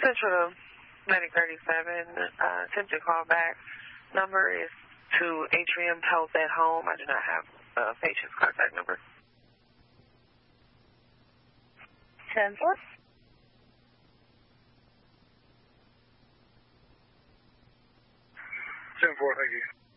Central Medic 37, attempted call back. Number is to Atrium Health at Home. I do not have a patient's contact number. 10-4. 10-4, thank you.